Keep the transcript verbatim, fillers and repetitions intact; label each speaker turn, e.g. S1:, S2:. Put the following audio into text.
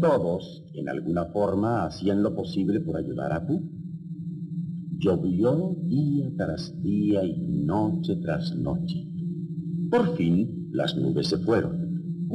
S1: Todos, en alguna forma, hacían lo posible por ayudar a Apu. Llovió día tras día y noche tras noche. Por fin, las nubes se fueron.